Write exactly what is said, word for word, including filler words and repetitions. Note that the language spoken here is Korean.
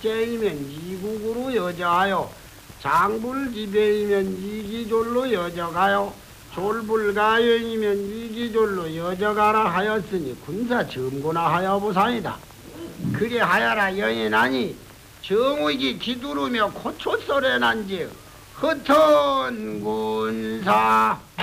백제이면 이국으로 여자하여 장불지배이면 이기졸로 여져가요. 졸불가연이면 이기졸로 여져가라 하였으니 군사 점고나 하여보사이다. 그리 하여라 여인하니 정의기 기두르며 고초설에 난지 흩은 군사